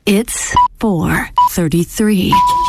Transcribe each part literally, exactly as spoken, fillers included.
It's four thirty-three.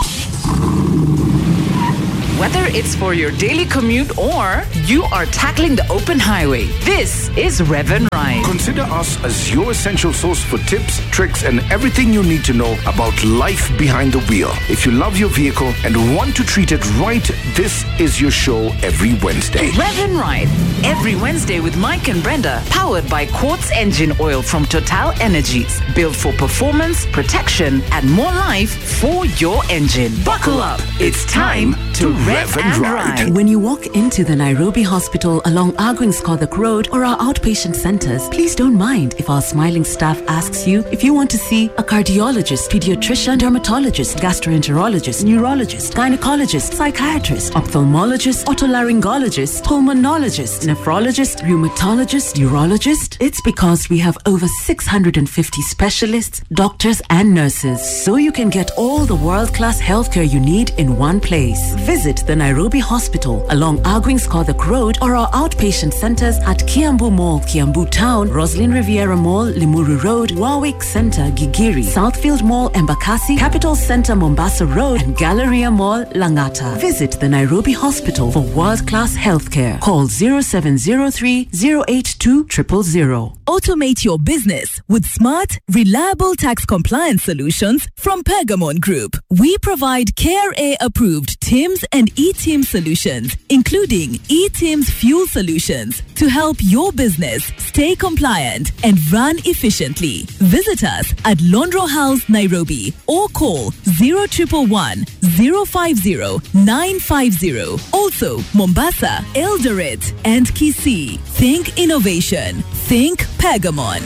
Whether it's for your daily commute or you are tackling the open highway, this is Rev and Ride. Consider us as your essential source for tips, tricks, and everything you need to know about life behind the wheel. If you love your vehicle and want to treat it right, this is your show every Wednesday. Rev and Ride, every Wednesday with Mike and Brenda, powered by Quartz Engine Oil from Total Energies. Built for performance, protection, and more life for your engine. Buckle up. It's time to Rev and Ride. When you walk into the Nairobi Hospital along Arguins-Kodhok Road or our outpatient centers, please don't mind if our smiling staff asks you if you want to see a cardiologist, pediatrician, dermatologist, gastroenterologist, neurologist, gynecologist, psychiatrist, ophthalmologist, otolaryngologist, pulmonologist, nephrologist, rheumatologist, urologist. It's because we have over six hundred fifty specialists, doctors, and nurses, so you can get all the world-class healthcare you need in one place. Visit the Nairobi Hospital along Arguins-Kodhok Road or our outpatient centers at Kiambu Mall, Kiambu Town, Roslyn Riviera Mall, Limuru Road, Warwick Center, Gigiri, Southfield Mall, Embakasi, Capital Center, Mombasa Road, and Galleria Mall, Langata. Visit the Nairobi Hospital for world-class healthcare. Call zero seven zero three, zero eight two, zero zero zero. Automate your business with smart, reliable tax compliance solutions from Pergamon Group. We provide K R A-approved T I M S and E T I M S solutions, including E T I M S fuel solutions, to help your business stay compliant and run efficiently. Visit us at Londro House, Nairobi, or call zero one one one, zero five zero, nine five zero. Also, Mombasa, Eldoret, and Kisii. Think innovation. Think Pergamon.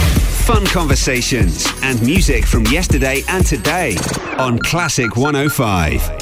Fun conversations and music from yesterday and today on Classic one oh five.